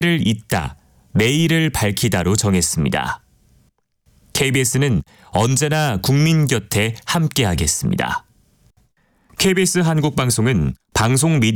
를 잇다, 내일을 밝히다로 정했습니다. KBS는 언제나 국민 곁에 함께하겠습니다. KBS 한국방송은 방송 미디어